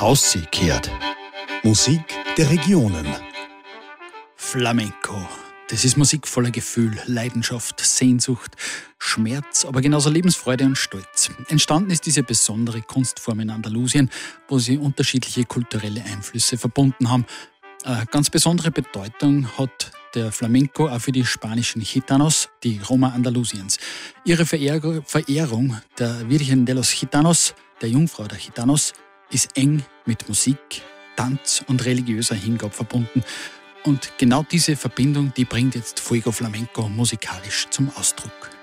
ausgekehrt. Musik der Regionen. Flamenco. Das ist Musik voller Gefühl, Leidenschaft, Sehnsucht, Schmerz, aber genauso Lebensfreude und Stolz. Entstanden ist diese besondere Kunstform in Andalusien, wo sie unterschiedliche kulturelle Einflüsse verbunden haben. Eine ganz besondere Bedeutung hat der Flamenco auch für die spanischen Gitanos, die Roma Andalusiens. Ihre Verehrung der Virgen de los Gitanos, der Jungfrau der Gitanos, ist eng mit Musik, Tanz und religiöser Hingabe verbunden. Und genau diese Verbindung, die bringt jetzt Fuego Flamenco musikalisch zum Ausdruck.